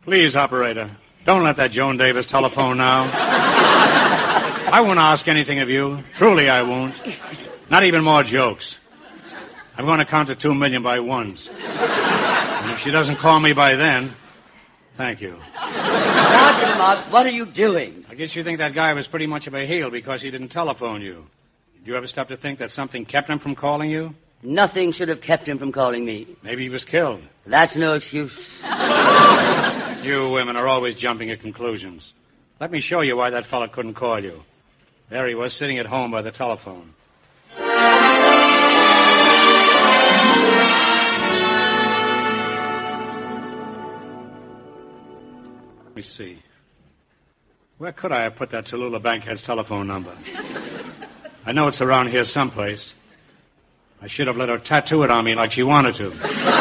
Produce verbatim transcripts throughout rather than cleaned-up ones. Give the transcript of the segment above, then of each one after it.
Please, operator, don't let that Joan Davis telephone now. I won't ask anything of you. Truly, I won't. Not even more jokes. I'm going to count to two million by ones. And if she doesn't call me by then, thank you. Sergeant Marks, what are you doing? I guess you think that guy was pretty much of a heel because he didn't telephone you. Did you ever stop to think that something kept him from calling you? Nothing should have kept him from calling me. Maybe he was killed. That's no excuse. You women are always jumping at conclusions. Let me show you why that fella couldn't call you. There he was, sitting at home by the telephone. Let me see. Where could I have put that Tallulah Bankhead's telephone number? I know it's around here someplace. I should have let her tattoo it on me like she wanted to.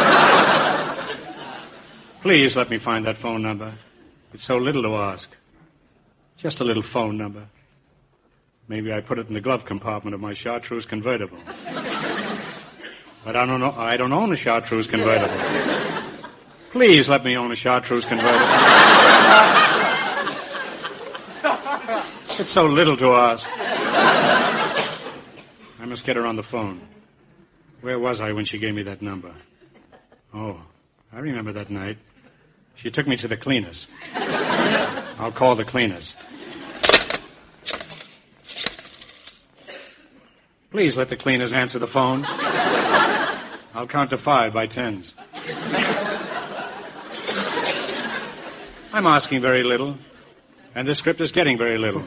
Please let me find that phone number. It's so little to ask. Just a little phone number. Maybe I put it in the glove compartment of my chartreuse convertible. But I don't know. I don't own a chartreuse convertible. Please let me own a chartreuse convertible. It's so little to ask. I must get her on the phone. Where was I when she gave me that number? Oh, I remember that night. She took me to the cleaners. I'll call the cleaners. Please let the cleaners answer the phone. I'll count to five by tens. I'm asking very little, and this script is getting very little.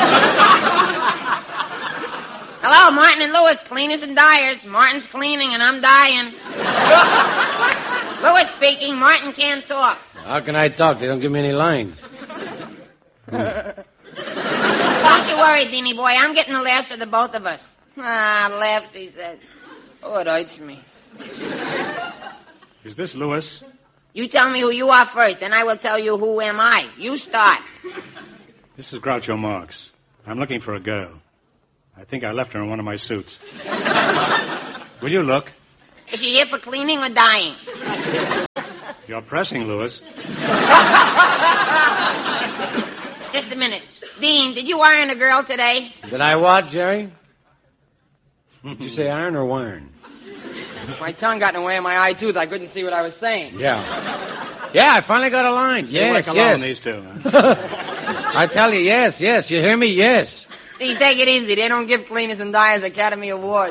Hello, Martin and Lewis, cleaners and dyers. Martin's cleaning and I'm dying. Lewis speaking. Martin can't talk. How can I talk? They don't give me any lines. Don't you worry, Deanie boy. I'm getting the laughs for the both of us. Ah, laughs, he says. Oh, it hurts me. Is this Lewis? You tell me who you are first, then I will tell you who am I. You start. This is Groucho Marx. I'm looking for a girl. I think I left her in one of my suits. Will you look? Is she here for cleaning or dying? You're pressing, Lewis. Just a minute. Dean, did you iron a girl today? Did I what, Jerry? Did you say iron or wiring? My tongue got in the way of my eye tooth. I couldn't see what I was saying. Yeah. Yeah, I finally got a line. They Yes, work yes. alone, these two. Huh? I tell you, yes, yes. You hear me? Yes. See, take it easy. They don't give Cleaners and Dyers Academy Award.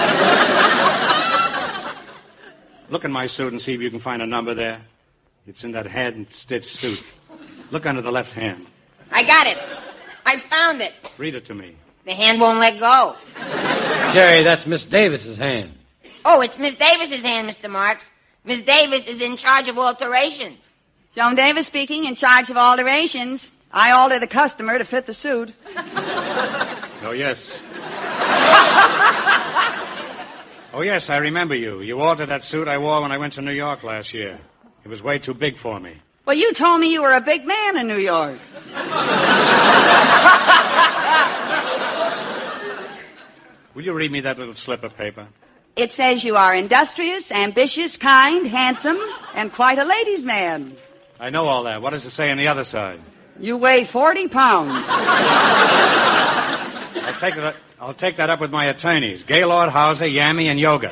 Look in my suit and see if you can find a number there. It's in that hand-stitched suit. Look under the left hand. I got it. I found it. Read it to me. The hand won't let go. Jerry, that's Miss Davis's hand. Oh, it's Miss Davis's hand, Mister Marks. Miss Davis is in charge of alterations. Joan Davis speaking, in charge of alterations. I alter the customer to fit the suit. Oh, yes. Oh, yes, I remember you. You altered that suit I wore when I went to New York last year. It was way too big for me. Well, you told me you were a big man in New York. Will you read me that little slip of paper? It says you are industrious, ambitious, kind, handsome, and quite a ladies' man. I know all that. What does it say on the other side? You weigh forty pounds. I'll take it. I'll take that up with my attorneys, Gaylord, Hauser, Yammy, and Yoga.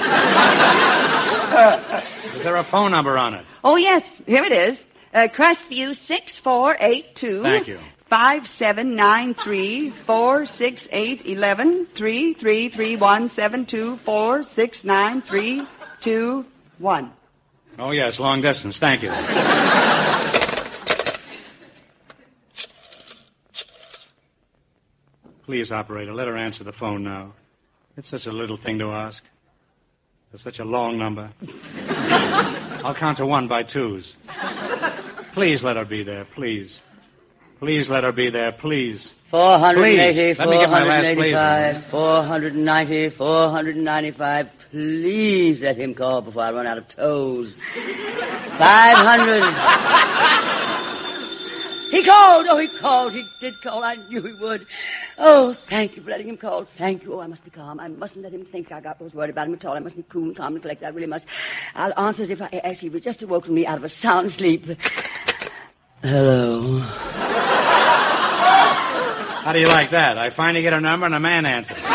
Is there a phone number on it? Oh, yes. Here it is. Uh, Crestview six four eight two. Thank you. Five seven nine three four six eight eleven three three three one seven two four six nine three two one. Oh, yes, long distance. Thank you. Please, operator, let her answer the phone now. It's such a little thing to ask. It's such a long number. I'll count to one by twos. Please let her be there, please. Please let her be there, please. four hundred eighty, Please. Let me get my last please. four hundred ninety, four hundred ninety-five. Please let him call before I run out of toes. five hundred. He called. Oh, he called. He did call. I knew he would. Oh, thank you for letting him call. Thank you. Oh, I must be calm. I mustn't let him think I got was worried about him at all. I must be cool and calm and collected. I really must. I'll answer as if I, as he was just awoken me out of a sound sleep. Hello. How do you like that? I finally get a number and a man answers.